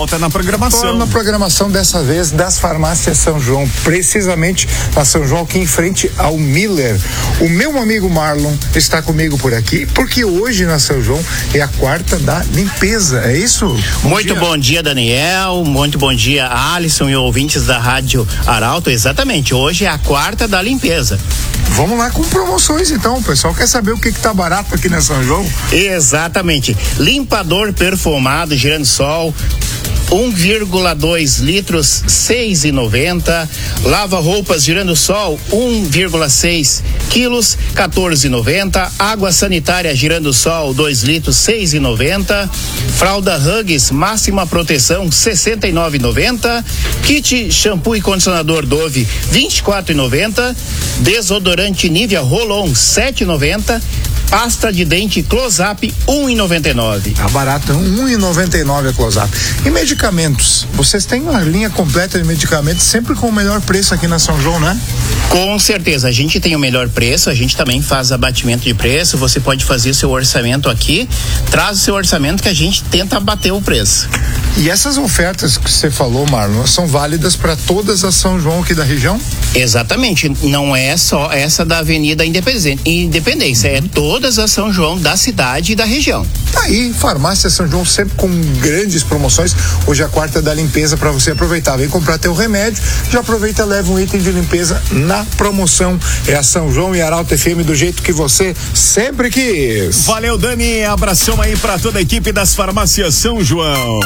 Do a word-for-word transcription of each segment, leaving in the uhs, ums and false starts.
volta na programação. Na programação dessa vez das farmácias São João, precisamente na São João, aqui em frente ao Miller. O meu amigo Marlon está comigo por aqui, porque hoje na São João é a quarta da limpeza, é isso? Bom muito dia. Bom dia, Daniel, muito bom dia, Alisson e ouvintes da Rádio Arauto. Exatamente, hoje é a quarta da limpeza. Vamos lá com promoções então, o pessoal quer saber o que que tá barato aqui na São João? Exatamente, limpador perfumado Giransol, um vírgula dois litros, seis e noventa. Lava roupas Giransol, um vírgula seis quilos, quatorze e noventa. Água sanitária Giransol, dois litros, seis e noventa. Fralda Huggies máxima proteção, sessenta e nove e noventa. Kit shampoo e condicionador Dove, vinte e quatro e noventa. Desodorante Nivea Roll-On, sete e noventa. Pasta de dente Close-Up, um e noventa e nove. Tá barato, um e noventa e nove a Close-Up. E medicamentos? Vocês têm uma linha completa de medicamentos, sempre com o melhor preço aqui na São João, né? Com certeza, a gente tem o melhor preço, a gente também faz abatimento de preço, você pode fazer seu orçamento aqui, traz o seu orçamento que a gente tenta abater o preço. E essas ofertas que você falou, Marlon, são válidas para todas as São João aqui da região? Exatamente, não é só essa da Avenida Independência, é todas as São João da cidade e da região. Tá aí, farmácia São João sempre com grandes promoções. Hoje é a quarta da limpeza para você aproveitar. Vem comprar teu remédio, já aproveita e leva um item de limpeza na promoção. É a São João e Arauto F M do jeito que você sempre quis. Valeu, Dani, abração aí para toda a equipe das farmácias São João.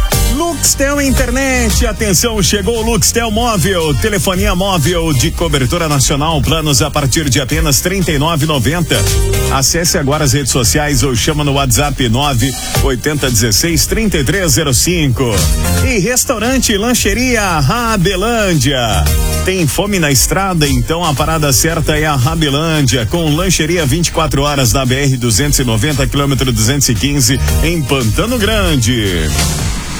Luxtel Internet, atenção, chegou o Luxtel Móvel, telefonia móvel de cobertura nacional, planos a partir de apenas trinta e nove reais e noventa centavos. Acesse agora as redes sociais ou chama no WhatsApp nove oito zero um seis, três três zero cinco. E restaurante Lancheria Rabelândia. Tem fome na estrada? Então a parada certa é a Rabelândia, com lancheria vinte e quatro horas na B R duzentos e noventa, quilômetro duzentos e quinze, em Pantano Grande.